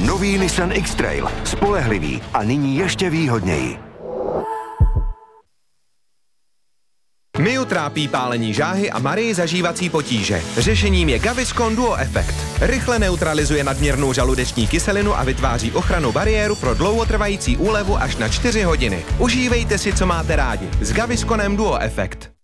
Nový Nissan X-Trail. Spolehlivý a nyní ještě výhodněji. Miu trápí pálení žáhy a Marii zažívací potíže. Řešením je Gaviscon Duo Effect. Rychle neutralizuje nadměrnou žaludeční kyselinu a vytváří ochrannou bariéru pro dlouhotrvající úlevu až na 4 hodiny. Užívejte si, co máte rádi. S Gavisconem Duo Effect.